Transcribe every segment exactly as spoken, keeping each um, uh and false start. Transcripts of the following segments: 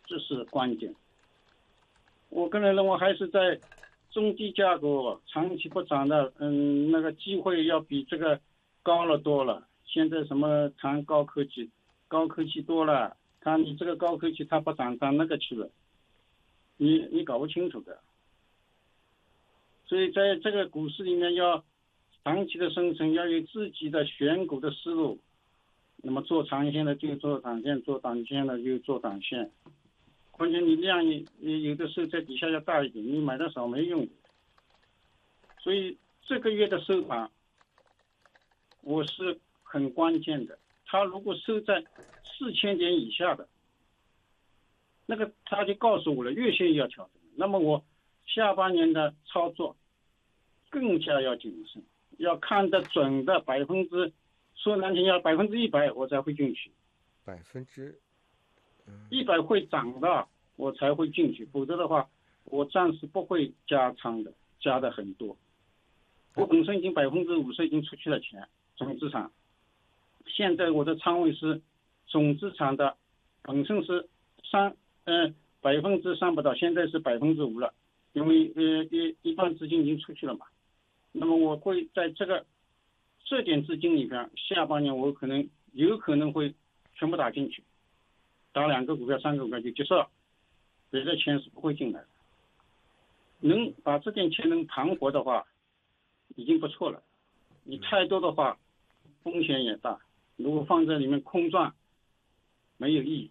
这是关键。我个人认为还是在中低价格长期不涨的，嗯，那个机会要比这个高了多了。现在什么谈高科技，高科技多了，看你这个高科技它不涨，涨那个去了，你你搞不清楚的。所以在这个股市里面要长期的生存，要有自己的选股的思路。那么做长线的就做长线，做短线的就做短线。关键你量也有的时候在底下要大一点，你买的少没用。所以这个月的收盘，我是很关键的。它如果收在四千点以下的，那个他就告诉我了，月线要调整。那么我下半年的操作更加要谨慎，要看得准的百分之，说难听要百分之一百我才会进去。 百分之一百会涨的我才会进去，否则的话我暂时不会加仓的，加的很多。我本身已经百分之五十已经出去了钱，总资产。现在我的仓位是总资产的本身是三呃百分之三不到，现在是百分之五了，因为呃一一半资金已经出去了嘛。那么我会在这个这点资金里边，下半年我可能有可能会全部打进去。打两个股票三个股票就结束了，别的钱是不会进来的。能把这点钱能盘活的话已经不错了，你太多的话风险也大，如果放在里面空转没有意义，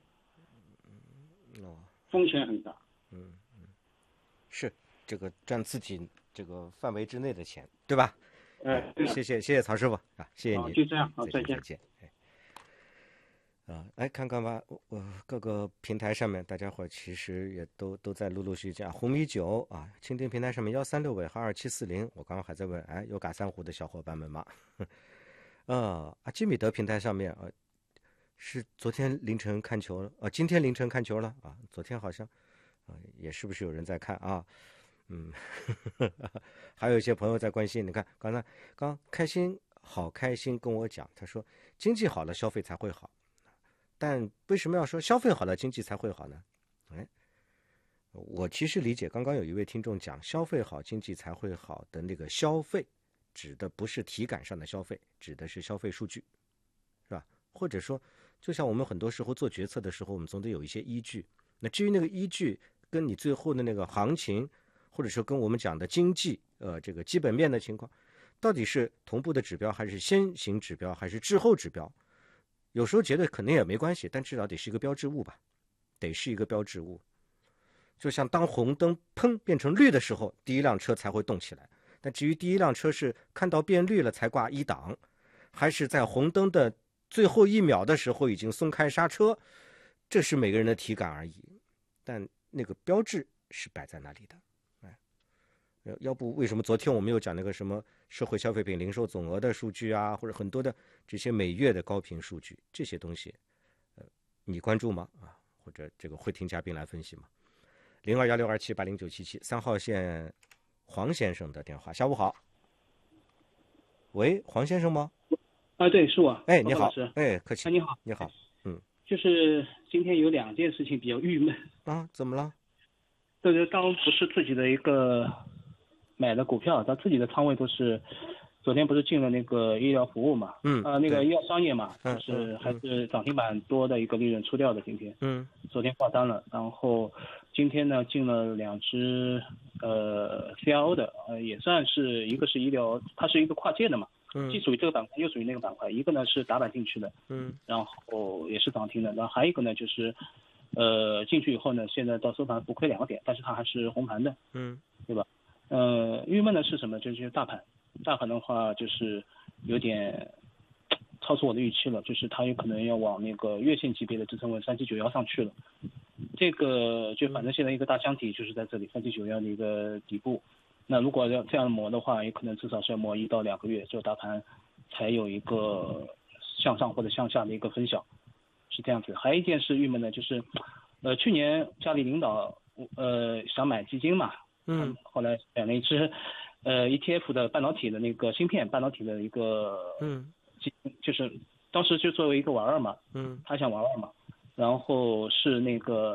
风险很大。 嗯嗯，是这个占自己这个范围之内的钱，对吧？ 哎， 谢谢谢谢曹师傅啊，谢谢您， 就这样，好， 再见再见。啊，来看看吧，我各个平台上面大家伙其实也都都在陆陆续续讲红米酒啊，蜻蜓平台上面幺三六尾号二七四零，我刚刚还在问，哎，有嘎三胡的小伙伴们吗？呃，啊，基米德平台上面啊，是昨天凌晨看球了啊，今天凌晨看球了啊，昨天好像啊，也是不是有人在看啊？嗯，还有一些朋友在关心，你看刚才刚开心好开心跟我讲，他说经济好了消费才会好。但为什么要说消费好了经济才会好呢？哎，我其实理解，刚刚有一位听众讲消费好经济才会好的那个消费，指的不是体感上的消费，指的是消费数据，是吧？或者说，就像我们很多时候做决策的时候，我们总得有一些依据。那至于那个依据跟你最后的那个行情，或者说跟我们讲的经济呃这个基本面的情况，到底是同步的指标，还是先行指标，还是滞后指标？有时候觉得可能也没关系，但至少得是一个标志物吧，得是一个标志物。就像当红灯砰变成绿的时候，第一辆车才会动起来。但至于第一辆车是看到变绿了才挂一档，还是在红灯的最后一秒的时候已经松开刹车，这是每个人的体感而已。但那个标志是摆在那里的。哎，要不为什么昨天我们又讲那个什么社会消费品零售总额的数据啊，或者很多的这些每月的高频数据，这些东西，呃，你关注吗？啊，或者这个会听嘉宾来分析吗？零二幺六二七八零九七七三号线黄先生的电话，下午好。喂，黄先生吗？ 啊，对，是我。 哎，你好。 哎， 客气。 啊，你好， 你好。嗯， 就是今天有两件事情比较郁闷啊，怎么了？ 这个当不是自己的一个买的股票，他自己的仓位都是，昨天不是进了那个医疗服务嘛， 嗯， 呃，那个医药商业嘛， 嗯， 就是还是涨停板多的一个利润出掉的，今天， 嗯， 昨天挂单了，然后今天呢进了两只呃 C R O 的，呃也算是一个是医疗，它是一个跨界的嘛， 嗯， 既属于这个板块又属于那个板块，一个呢是打板进去的， 嗯， 然后也是涨停的，然后还有一个呢就是。呃，进去以后呢，现在到收盘不亏两个点，但是它还是红盘的， 嗯， 对吧？呃，郁闷的是什么？就是大盘，大盘的话就是有点超出我的预期了，就是它有可能要往那个月线级别的支撑位三七九幺上去了。这个就反正现在一个大箱体就是在这里三七九幺的一个底部，那如果要这样磨的话，也可能至少是要磨一到两个月，就大盘才有一个向上或者向下的一个分晓。是这样子，还有一件事郁闷的就是，呃，去年家里领导呃想买基金嘛， 嗯， 后来买了一只呃 E T F 的半导体的那个芯片，半导体的一个嗯， 就是当时就作为一个玩儿嘛， 嗯， 他想玩玩嘛，然后是那个